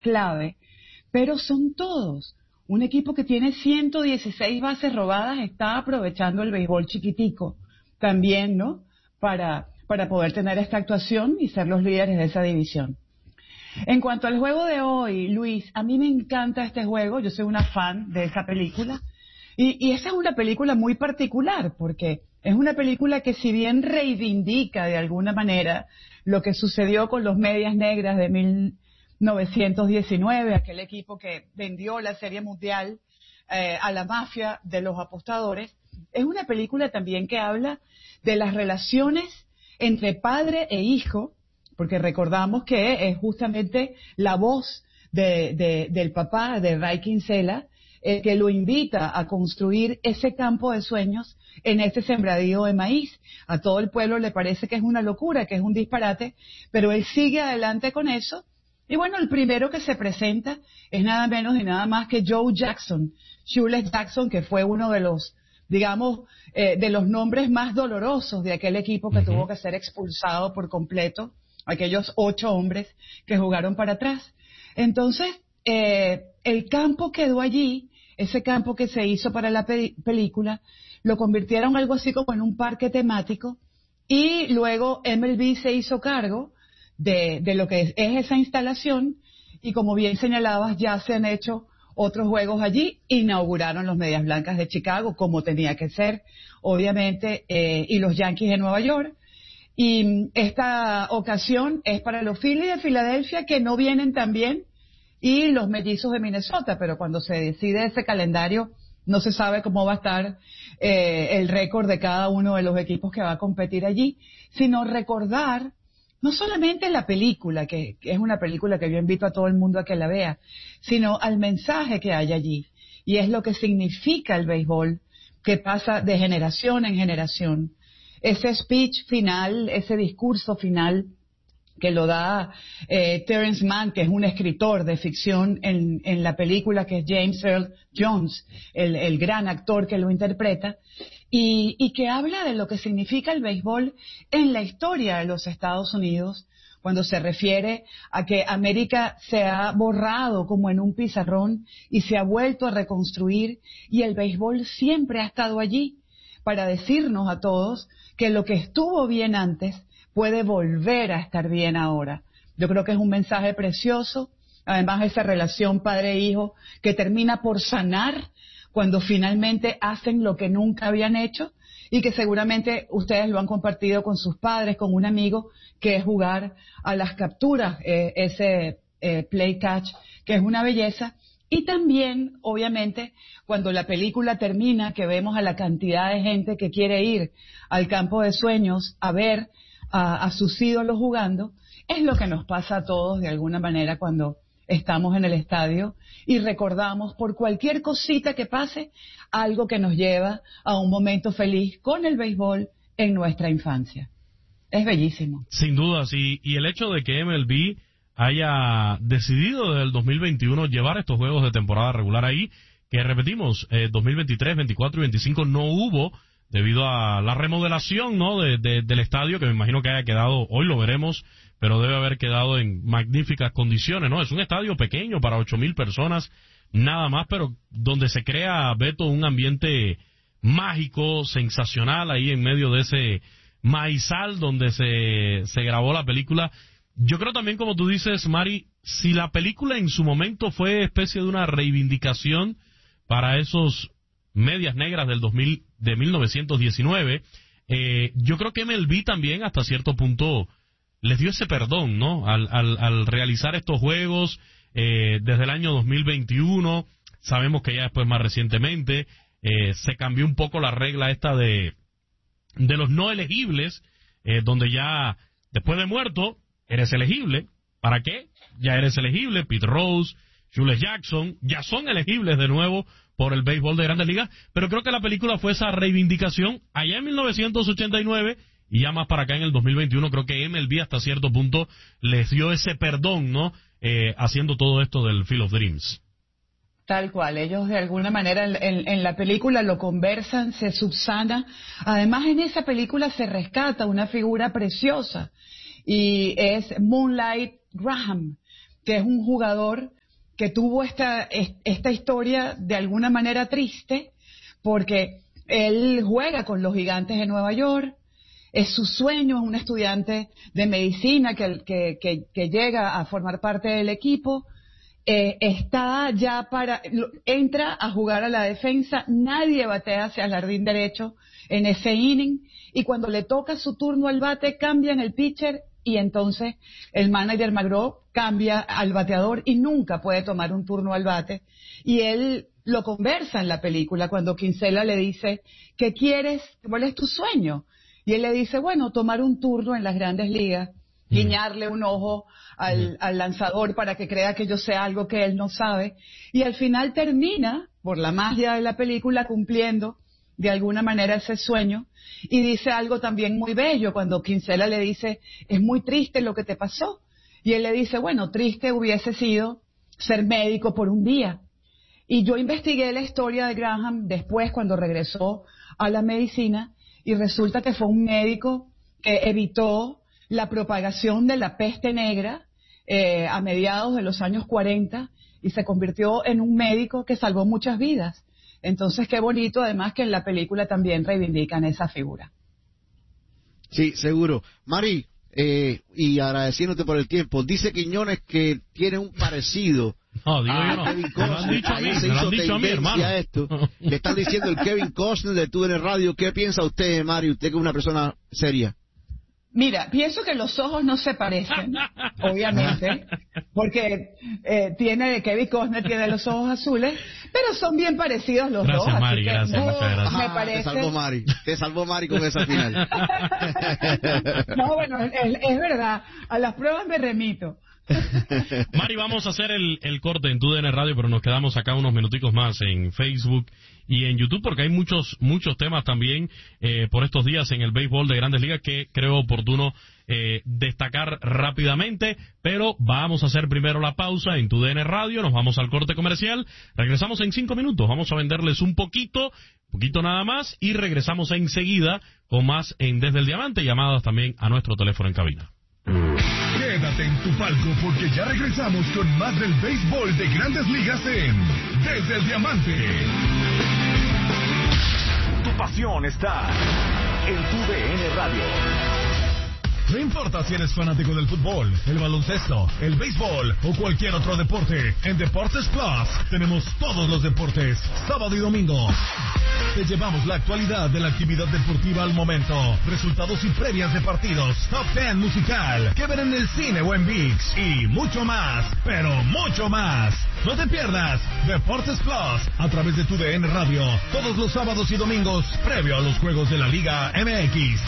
clave, pero son todos. Un equipo que tiene 116 bases robadas está aprovechando el béisbol chiquitico también, ¿no? Para poder tener esta actuación y ser los líderes de esa división. En cuanto al juego de hoy, Luis, a mí me encanta este juego, yo soy una fan de esa película, y esa es una película muy particular, porque es una película que si bien reivindica de alguna manera lo que sucedió con los Medias Negras de 1919, aquel equipo que vendió la Serie Mundial a la mafia de los apostadores, es una película también que habla de las relaciones entre padre e hijo, porque recordamos que es justamente la voz del papá de Ray Kinsella que lo invita a construir ese campo de sueños en ese sembradío de maíz. A todo el pueblo le parece que es una locura, que es un disparate, pero él sigue adelante con eso. Y bueno, el primero que se presenta es nada menos y nada más que Joe Jackson, Shoeless Jackson, que fue uno de los, digamos, de los nombres más dolorosos de aquel equipo que tuvo que ser expulsado por completo, aquellos 8 hombres que jugaron para atrás. Entonces, el campo quedó allí, ese campo que se hizo para la película, lo convirtieron algo así como en un parque temático, y luego MLB se hizo cargo de lo que es esa instalación, y como bien señalabas, ya se han hecho otros juegos allí, inauguraron los Medias Blancas de Chicago, como tenía que ser, obviamente, y los Yankees de Nueva York. Y esta ocasión es para los Phillies de Filadelfia, que no vienen tan bien, y los Mellizos de Minnesota, pero cuando se decide ese calendario no se sabe cómo va a estar el récord de cada uno de los equipos que va a competir allí, sino recordar no solamente la película, que es una película que yo invito a todo el mundo a que la vea, sino al mensaje que hay allí, y es lo que significa el béisbol, que pasa de generación en generación. Ese speech final, ese discurso final que lo da Terrence Mann, que es un escritor de ficción en la película, que es James Earl Jones, el gran actor que lo interpreta, y que habla de lo que significa el béisbol en la historia de los Estados Unidos, cuando se refiere a que América se ha borrado como en un pizarrón y se ha vuelto a reconstruir, y el béisbol siempre ha estado allí para decirnos a todos que lo que estuvo bien antes puede volver a estar bien ahora. Yo creo que es un mensaje precioso, además esa relación padre-hijo que termina por sanar cuando finalmente hacen lo que nunca habían hecho, y que seguramente ustedes lo han compartido con sus padres, con un amigo, que es jugar a las capturas, ese play catch, que es una belleza. Y también, obviamente, cuando la película termina, que vemos a la cantidad de gente que quiere ir al campo de sueños a ver a sus ídolos jugando, es lo que nos pasa a todos de alguna manera cuando estamos en el estadio y recordamos por cualquier cosita que pase algo que nos lleva a un momento feliz con el béisbol en nuestra infancia. Es bellísimo. Sin duda, sí. Y el hecho de que MLB haya decidido desde el 2021 llevar estos juegos de temporada regular ahí, que repetimos, 2023, 24 y 25 no hubo, debido a la remodelación, ¿no?, del estadio, que me imagino que haya quedado, hoy lo veremos, pero debe haber quedado en magníficas condiciones, ¿no? Es un estadio pequeño para 8,000 personas, nada más, pero donde se crea, Beto, un ambiente mágico, sensacional, ahí en medio de ese maizal donde se grabó la película. Yo creo también, como tú dices, Mari, si la película en su momento fue especie de una reivindicación para esos Medias Negras de 1919, yo creo que MLB también hasta cierto punto les dio ese perdón, ¿no? Al realizar estos juegos desde el año 2021, sabemos que ya después más recientemente se cambió un poco la regla esta de los no elegibles, donde ya después de muerto eres elegible. ¿Para qué? Ya eres elegible. Pete Rose, Shoeless Jackson, ya son elegibles de nuevo por el béisbol de Grandes Ligas, pero creo que la película fue esa reivindicación allá en 1989 y ya más para acá en el 2021. Creo que MLB hasta cierto punto les dio ese perdón, ¿no? Haciendo todo esto del Field of Dreams. Tal cual, ellos de alguna manera en la película lo conversan, se subsana. Además, en esa película se rescata una figura preciosa, y es Moonlight Graham, que es un jugador que tuvo esta historia de alguna manera triste, porque él juega con los Gigantes de Nueva York, es su sueño, es un estudiante de medicina que llega a formar parte del equipo, entra a jugar a la defensa, nadie batea hacia el jardín derecho en ese inning, y cuando le toca su turno al bate, cambian el pitcher, y entonces el manager McGraw cambia al bateador y nunca puede tomar un turno al bate, y él lo conversa en la película cuando Kinsella le dice, ¿qué quieres? ¿Cuál es tu sueño? Y él le dice, bueno, tomar un turno en las Grandes Ligas, guiñarle un ojo al lanzador para que crea que yo sé algo que él no sabe, y al final termina, por la magia de la película, cumpliendo de alguna manera ese sueño, y dice algo también muy bello cuando Kinsella le dice, es muy triste lo que te pasó, y él le dice, bueno, triste hubiese sido ser médico por un día. Y yo investigué la historia de Graham después cuando regresó a la medicina, y resulta que fue un médico que evitó la propagación de la peste negra a mediados de los años 40 y se convirtió en un médico que salvó muchas vidas. Entonces, qué bonito además que en la película también reivindican esa figura. Sí, seguro. Mari, y agradeciéndote por el tiempo, dice Quiñones que tiene un parecido. No, digo yo no. Kevin Me lo han dicho a mí, me lo han dicho a mí, hermano. Esto. Le están diciendo el Kevin Costner de TUDN Radio. ¿Qué piensa usted, Mari? Usted que es una persona seria. Mira, pienso que los ojos no se parecen, obviamente, porque Kevin Costner tiene los ojos azules, pero son bien parecidos los dos. Gracias, Mari, así que, gracias, muchas gracias. Me parece... Te salvó Mari con esa final. No, bueno, es verdad, a las pruebas me remito. Mari, vamos a hacer el corte en TUDN Radio, pero nos quedamos acá unos minuticos más en Facebook y en YouTube, porque hay muchos temas también por estos días en el béisbol de Grandes Ligas que creo oportuno destacar rápidamente, pero vamos a hacer primero la pausa en TUDN Radio, nos vamos al corte comercial, regresamos en 5 minutos, vamos a venderles un poquito nada más, y regresamos enseguida con más en Desde el Diamante, llamadas también a nuestro teléfono en cabina. Quédate en tu palco porque ya regresamos con más del béisbol de Grandes Ligas en Desde el Diamante. Tu pasión está en TUDN Radio. No importa si eres fanático del fútbol, el baloncesto, el béisbol o cualquier otro deporte, en Deportes Plus tenemos todos los deportes, sábado y domingo. Te llevamos la actualidad de la actividad deportiva al momento, resultados y previas de partidos, top 10 musical, que ver en el cine o en ViX, y mucho más, pero mucho más. No te pierdas Deportes Plus a través de TUDN Radio, todos los sábados y domingos, previo a los juegos de la Liga MX.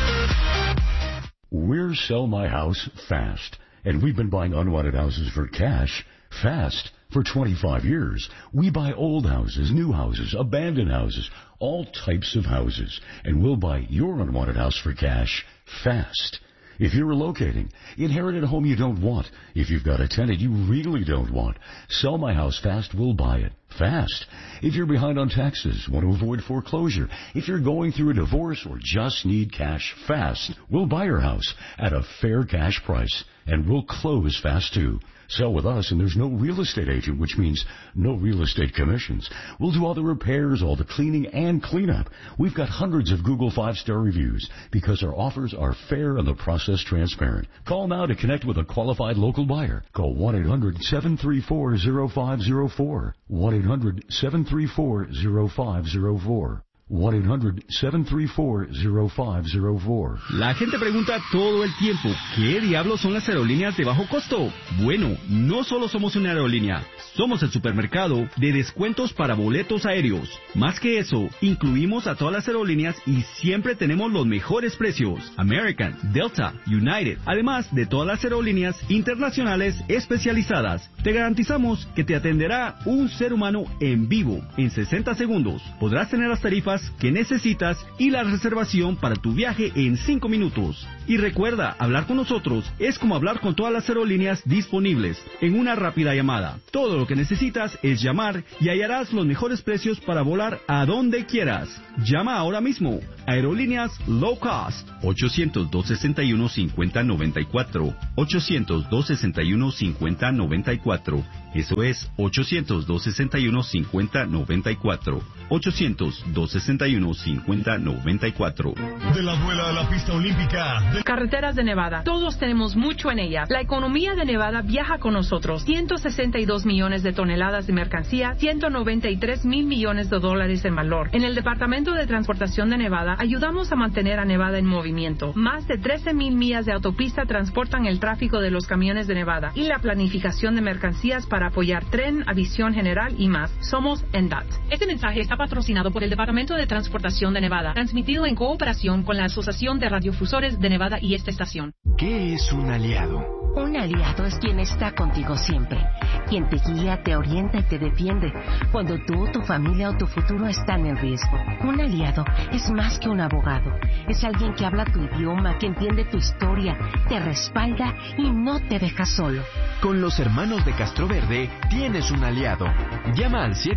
We're Sell My House Fast, and we've been buying unwanted houses for cash fast for 25 years. We buy old houses, new houses, abandoned houses, all types of houses, and we'll buy your unwanted house for cash fast. If you're relocating, inherit a home you don't want. If you've got a tenant you really don't want, Sell My House Fast will buy it fast. If you're behind on taxes, want to avoid foreclosure, if you're going through a divorce or just need cash fast, we'll buy your house at a fair cash price, and we'll close fast too. Sell with us, and there's no real estate agent, which means no real estate commissions. We'll do all the repairs, all the cleaning, and cleanup. We've got hundreds of Google 5-star reviews because our offers are fair and the process transparent. Call now to connect with a qualified local buyer. Call 1-800-734-0504. 1-800-734-0504. 1-800-734-0504. La gente pregunta todo el tiempo, ¿qué diablos son las aerolíneas de bajo costo? Bueno, no solo somos una aerolínea, somos el supermercado de descuentos para boletos aéreos. Más que eso, incluimos a todas las aerolíneas y siempre tenemos los mejores precios. American, Delta, United, además de todas las aerolíneas internacionales especializadas. te garantizamos que te atenderá un ser humano en vivo en 60 segundos. Podrás tener las tarifas que necesitas y la reservación para tu viaje en 5 minutos. Y recuerda, hablar con nosotros es como hablar con todas las aerolíneas disponibles en una rápida llamada. Todo lo que necesitas es llamar y hallarás los mejores precios para volar a donde quieras. Llama ahora mismo. Aerolíneas Low Cost. 800-261-5094. 800-261-5094. Eso es 800-261-5094. 800-261-5094. De la duela a la pista olímpica. Carreteras de Nevada. Todos tenemos mucho en ellas. La economía de Nevada viaja con nosotros. 162 millones de toneladas de mercancía, 193 mil millones de dólares en valor. En el Departamento de Transportación de Nevada ayudamos a mantener a Nevada en movimiento. Más de 13 mil millas de autopista transportan el tráfico de los camiones de Nevada y la planificación de mercancías para apoyar tren, aviación general y más. Somos NDOT. Este mensaje está patrocinado por el Departamento de Transportación de Nevada, transmitido en cooperación con la Asociación de Radiodifusores de Nevada y esta estación. ¿Qué es un aliado? Un aliado es quien está contigo siempre, quien te guía, te orienta y te defiende cuando tú, tu familia o tu futuro están en riesgo. Un aliado es más que un abogado, es alguien que habla tu idioma, que entiende tu historia, te respalda y no te deja solo. Con los hermanos de Castroverde tienes un aliado. Llama al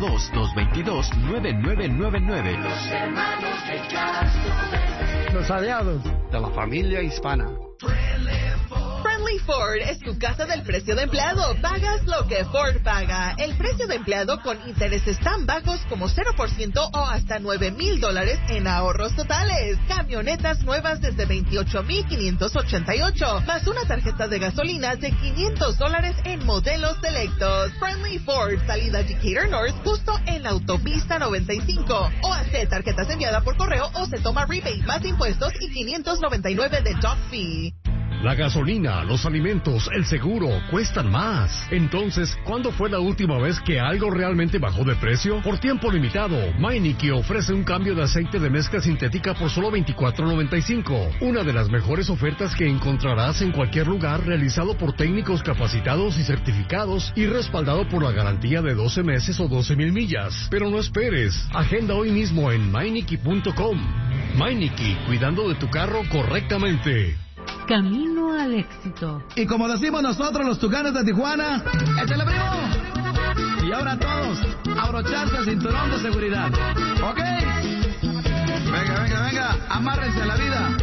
702-222-9999. Los hermanos de Castroverde. Los aliados de la familia hispana. Friendly Ford es tu casa del precio de empleado. Pagas lo que Ford paga. El precio de empleado con intereses tan bajos como 0% o hasta $9,000 en ahorros totales. Camionetas nuevas desde $28,588, más una tarjeta de gasolina de $500 en modelos selectos. Friendly Ford, salida Decatur North, justo en la autopista 95. O hace tarjetas enviadas por correo o se toma rebate más impuestos y $599 de dock fee. La gasolina, los alimentos, el seguro cuestan más. Entonces, ¿cuándo fue la última vez que algo realmente bajó de precio? Por tiempo limitado, Meineke ofrece un cambio de aceite de mezcla sintética por solo $24.95. Una de las mejores ofertas que encontrarás en cualquier lugar, realizado por técnicos capacitados y certificados y respaldado por la garantía de 12 meses o 12,000 millas. Pero no esperes, agenda hoy mismo en Meineke.com. Meineke, cuidando de tu carro correctamente. Camino al éxito. Y como decimos nosotros los Tucanes de Tijuana, ¡échale, primo! Y ahora todos, abrocharse el cinturón de seguridad. ¿Ok? Venga, venga, venga, amárrense a la vida.